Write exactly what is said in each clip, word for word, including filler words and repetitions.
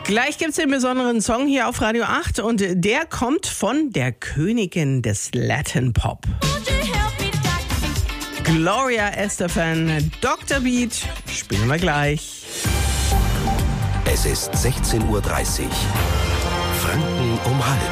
Gleich gibt es den besonderen Song hier auf Radio acht und der kommt von der Königin des Latin Pop. Gloria Estefan, Doktor Beat, spielen wir gleich. Es ist sechzehn Uhr dreißig. Franken um halb.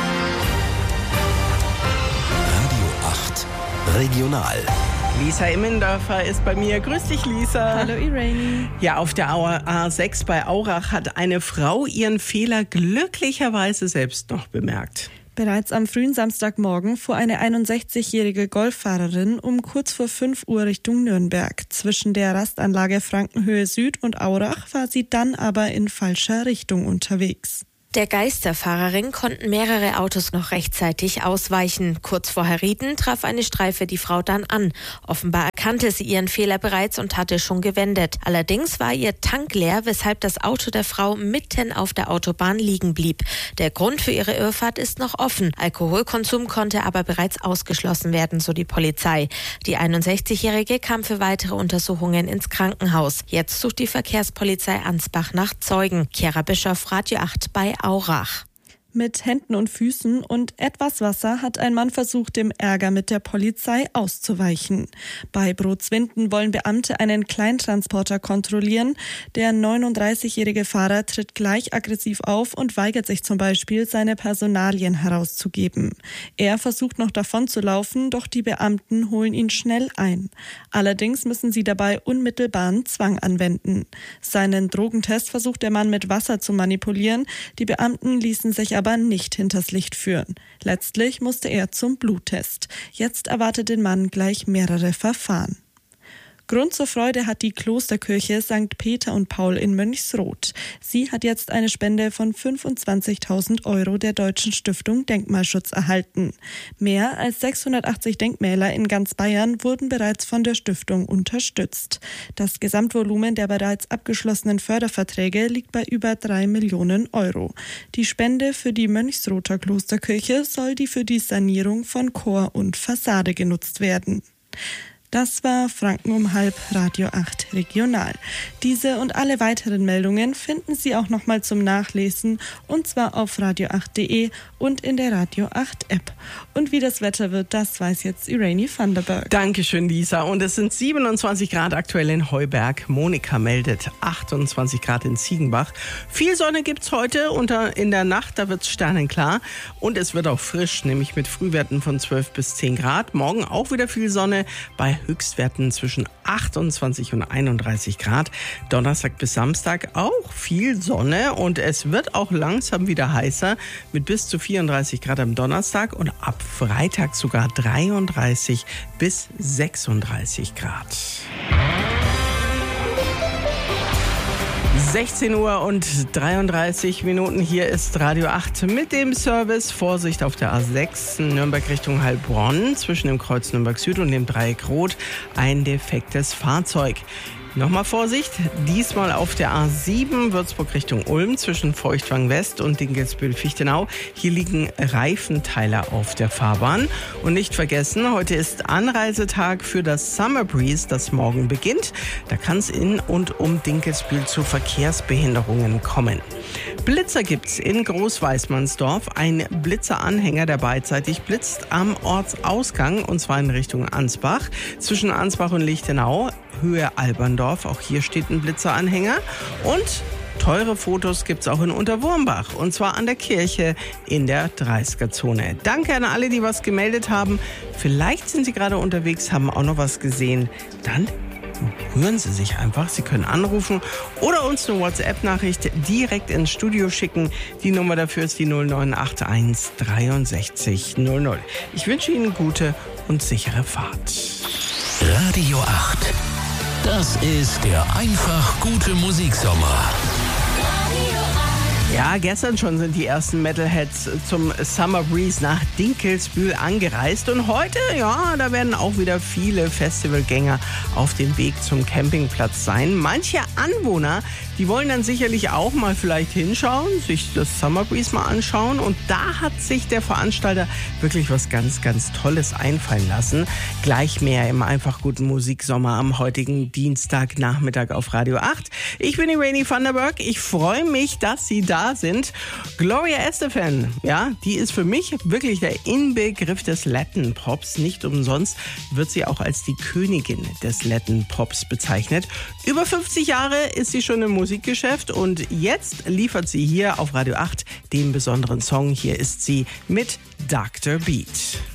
Radio acht Regional. Lisa Immendorfer ist bei mir. Grüß dich, Lisa. Hallo, Irene. Ja, auf der A sechs bei Aurach hat eine Frau ihren Fehler glücklicherweise selbst noch bemerkt. Bereits am frühen Samstagmorgen fuhr eine einundsechzigjährige Golffahrerin um kurz vor fünf Uhr Richtung Nürnberg. Zwischen der Rastanlage Frankenhöhe Süd und Aurach war sie dann aber in falscher Richtung unterwegs. Der Geist der Fahrerin konnten mehrere Autos noch rechtzeitig ausweichen. Kurz vor Herrieden traf eine Streife die Frau dann an. Offenbar erkannte sie ihren Fehler bereits und hatte schon gewendet. Allerdings war ihr Tank leer, weshalb das Auto der Frau mitten auf der Autobahn liegen blieb. Der Grund für ihre Irrfahrt ist noch offen. Alkoholkonsum konnte aber bereits ausgeschlossen werden, so die Polizei. Die einundsechzigjährige kam für weitere Untersuchungen ins Krankenhaus. Jetzt sucht die Verkehrspolizei Ansbach nach Zeugen. Chiara Bischoff, Radio acht bei Aurach. Mit Händen und Füßen und etwas Wasser hat ein Mann versucht, dem Ärger mit der Polizei auszuweichen. Bei Brotzwinden wollen Beamte einen Kleintransporter kontrollieren. Der neununddreißigjährige Fahrer tritt gleich aggressiv auf und weigert sich zum Beispiel, seine Personalien herauszugeben. Er versucht noch davon zu laufen, doch die Beamten holen ihn schnell ein. Allerdings müssen sie dabei unmittelbaren Zwang anwenden. Seinen Drogentest versucht der Mann mit Wasser zu manipulieren. Die Beamten ließen sich aber aber nicht hinters Licht führen. Letztlich musste er zum Bluttest. Jetzt erwartet den Mann gleich mehrere Verfahren. Grund zur Freude hat die Klosterkirche Sankt Peter und Paul in Mönchsroth. Sie hat jetzt eine Spende von fünfundzwanzigtausend Euro der Deutschen Stiftung Denkmalschutz erhalten. Mehr als sechshundertachtzig Denkmäler in ganz Bayern wurden bereits von der Stiftung unterstützt. Das Gesamtvolumen der bereits abgeschlossenen Förderverträge liegt bei über drei Millionen Euro. Die Spende für die Mönchsrother Klosterkirche soll die für die Sanierung von Chor und Fassade genutzt werden. Das war Franken um halb, Radio acht Regional. Diese und alle weiteren Meldungen finden Sie auch nochmal zum Nachlesen und zwar auf radio acht punkt de und in der Radio acht App. Und wie das Wetter wird, das weiß jetzt Irene van der Berg. Dankeschön, Lisa. Und es sind siebenundzwanzig Grad aktuell in Heuberg. Monika meldet achtundzwanzig Grad in Ziegenbach. Viel Sonne gibt's heute und in der Nacht, da wird's sternenklar. Und es wird auch frisch, nämlich mit Frühwerten von zwölf bis zehn Grad. Morgen auch wieder viel Sonne bei Höchstwerten zwischen achtundzwanzig und einunddreißig Grad. Donnerstag bis Samstag auch viel Sonne und es wird auch langsam wieder heißer mit bis zu vierunddreißig Grad am Donnerstag und ab Freitag sogar dreiunddreißig bis sechsunddreißig Grad. sechzehn Uhr und dreiunddreißig Minuten. Hier ist Radio acht mit dem Service. Vorsicht auf der A sechs, Nürnberg Richtung Heilbronn, zwischen dem Kreuz Nürnberg Süd und dem Dreieck Rot, ein defektes Fahrzeug. Nochmal Vorsicht, diesmal auf der A sieben, Würzburg Richtung Ulm, zwischen Feuchtwang West und Dinkelsbühl-Fichtenau. Hier liegen Reifenteile auf der Fahrbahn. Und nicht vergessen, heute ist Anreisetag für das Summer Breeze, das morgen beginnt. Da kann es in und um Dinkelsbühl zu Verkehrsbehinderungen kommen. Blitzer gibt's in Großweißmannsdorf. Ein Blitzeranhänger, der beidseitig blitzt am Ortsausgang, und zwar in Richtung Ansbach, zwischen Ansbach und Lichtenau, Höhe Alberndorf. Auch hier steht ein Blitzeranhänger. Und teure Fotos gibt's auch in Unterwurmbach, und zwar an der Kirche in der dreißiger-Zone. Danke an alle, die was gemeldet haben. Vielleicht sind Sie gerade unterwegs, haben auch noch was gesehen. Dann rühren Sie sich einfach. Sie können anrufen oder uns eine WhatsApp-Nachricht direkt ins Studio schicken. Die Nummer dafür ist die null neun acht eins dreiundsechzig null null. Ich wünsche Ihnen gute und sichere Fahrt. Radio acht. Das ist der einfach gute Musiksommer. Ja, gestern schon sind die ersten Metalheads zum Summer Breeze nach Dinkelsbühl angereist. Und heute, ja, da werden auch wieder viele Festivalgänger auf dem Weg zum Campingplatz sein. Manche Anwohner Die wollen dann sicherlich auch mal vielleicht hinschauen, sich das Summer Breeze mal anschauen. Und da hat sich der Veranstalter wirklich was ganz, ganz Tolles einfallen lassen. Gleich mehr im einfach guten Musiksommer am heutigen Dienstagnachmittag auf Radio acht. Ich bin die Rainy Vanderberg. Ich freue mich, dass Sie da sind. Gloria Estefan, ja, die ist für mich wirklich der Inbegriff des Latin Pops. Nicht umsonst wird sie auch als die Königin des Latin Pops bezeichnet. Über fünfzig Jahre ist sie schon im Musikgeschäft und jetzt liefert sie hier auf Radio acht den besonderen Song. Hier ist sie mit Doktor Beat.